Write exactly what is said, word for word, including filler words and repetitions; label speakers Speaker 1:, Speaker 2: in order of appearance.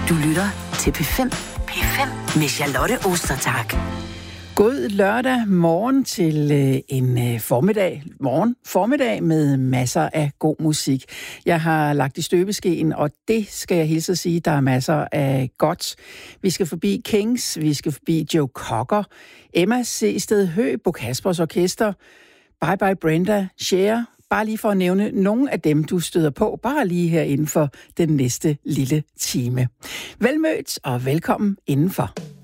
Speaker 1: Du lytter til P fem. P fem med Charlotte Ostertag.
Speaker 2: God lørdag morgen til øh, en øh, formiddag, morgen formiddag med masser af god musik. Jeg har lagt i støbeskeen, og det skal jeg hilse at sige, der er masser af godt. Vi skal forbi Kings, vi skal forbi Joe Cocker, Emma C. Sted Høgh, Bo Kaspers Orkester, Bye Bye Brenda, Cher. Bare lige for at nævne nogle af dem, du støder på, bare lige her inden for den næste lille time. Velmødt og velkommen indenfor.